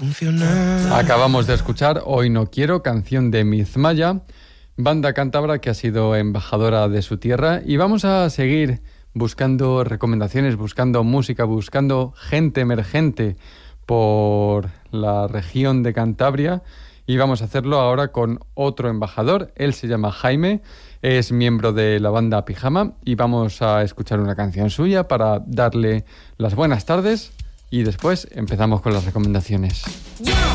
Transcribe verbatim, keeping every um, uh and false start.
funcionar. Acabamos de escuchar Hoy no quiero, canción de Mizmaya, banda cántabra que ha sido embajadora de su tierra, y vamos a seguir buscando recomendaciones, buscando música, buscando gente emergente por la región de Cantabria, y vamos a hacerlo ahora con otro embajador. Él se llama Jaime, es miembro de la banda Pijama, y vamos a escuchar una canción suya para darle las buenas tardes y después empezamos con las recomendaciones. Yeah.